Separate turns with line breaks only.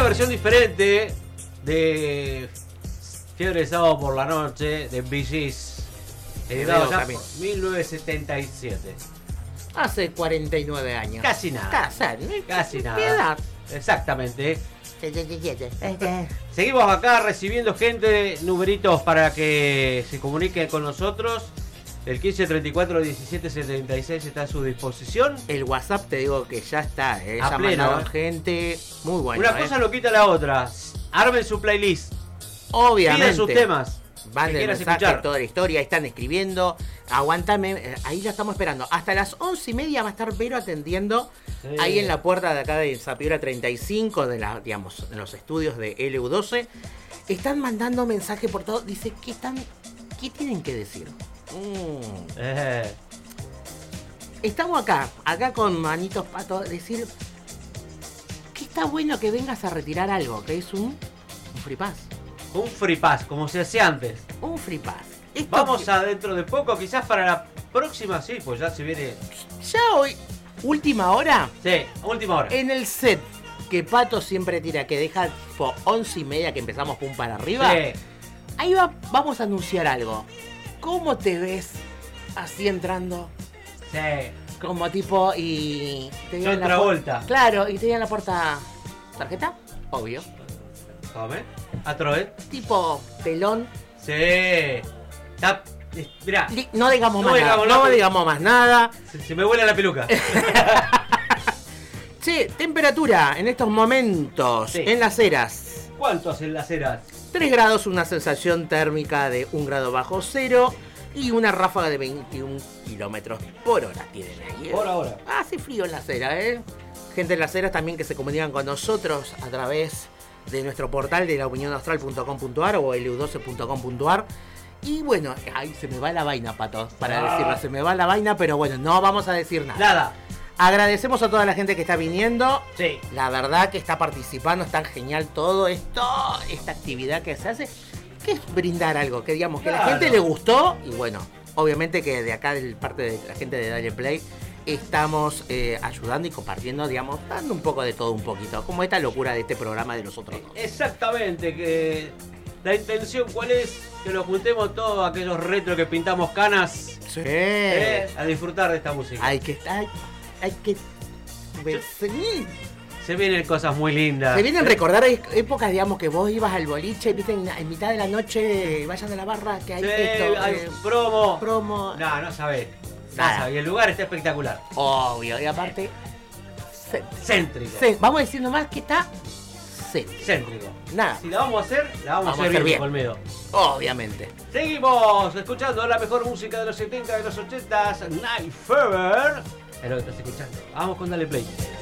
versión diferente de Fiebre de Sábado por la Noche de Bee Gees, editado ya en 1977.
Hace 49 años.
Casi nada. Casi nada.
¿Qué edad?
Exactamente. Seguimos acá recibiendo gente, numeritos para que se comuniquen con nosotros. El 15 34 17 76 está a su disposición.
El WhatsApp te digo que ya está, ya
A pleno,
mandaron gente. Muy bueno.
Una cosa no quita la otra. Armen su playlist.
Obviamente.
Piden sus temas.
Manden
quieras
mensaje,
escuchar.
toda la historia, están escribiendo. Aguantame, ahí ya estamos esperando. Hasta las 11:30 va a estar Vero atendiendo.
Sí.
Ahí en la puerta de acá de Zapiura 35, de la, digamos, en los estudios de LU12. Están mandando mensaje por todo. Dice, ¿qué tienen que decir? Estamos acá con manitos patos, decir que está bueno que vengas a retirar algo, que es un free pass.
Un free pass, como se hacía antes.
Un free pass. Esto
Vamos a dentro de poco, quizás para la próxima, sí, pues ya se viene.
Ya hoy, última hora,
Sí, última hora.
en el set que Pato siempre tira, que deja tipo 11:30 que empezamos pum para arriba.
Sí.
Ahí vamos a anunciar algo. ¿Cómo te ves así entrando?
Sí.
Como tipo y... te
John Travolta.
Claro, y te digan la puerta... ¿Tarjeta? Obvio.
¿Come? ¿Atroe?
Tipo pelón.
Sí. Mirá,
No digamos
No
más
digamos
nada.
nada.
No digamos más nada.
se me vuela la peluca.
Che, temperatura en estos momentos
Sí.
en Las Heras.
¿Cuánto hacen las eras?
3 grados, una sensación térmica de 1 grado bajo cero y una ráfaga de 21 kilómetros por hora tienen ahí.
Por ahora.
Hace frío en Las Heras, Gente de Las Heras también que se comunican con nosotros a través de nuestro portal de laopinionaustral.com.ar o lu12.com.ar. Y bueno, ahí se me va la vaina, Pato, para decirlo, se me va la vaina, pero bueno, no vamos a decir nada.
Nada.
Agradecemos a toda la gente que está viniendo.
Sí.
La verdad que está participando, es tan genial todo esto, esta actividad que se hace, que es brindar algo, que digamos que a la
Claro.
gente le gustó. Y bueno, obviamente que de acá, de parte de la gente de Dale Play, estamos ayudando y compartiendo, digamos, dando un poco de todo un poquito, como esta locura de este programa de nosotros dos.
Exactamente, que la intención cuál es, que nos juntemos todos aquellos retro que pintamos canas
Sí.
a disfrutar de esta música.
Hay que sí.
Se vienen cosas muy lindas.
Se vienen a recordar épocas, digamos, que vos ibas al boliche y viste en mitad de la noche, vayan a la barra, que hay
Sí,
esto,
hay promo.
promo.
No sabés.
Nada.
Y el lugar está espectacular.
Obvio, y aparte,
Céntrico.
vamos a decir nomás que está céntrico.
Céntrico.
Nada,
Si la vamos a hacer, la vamos a hacer bien, Olmedo.
obviamente.
Seguimos escuchando la mejor música de los 70, de los 80s, Night Fever. Es lo que estás escuchando. Vamos con Dale Play.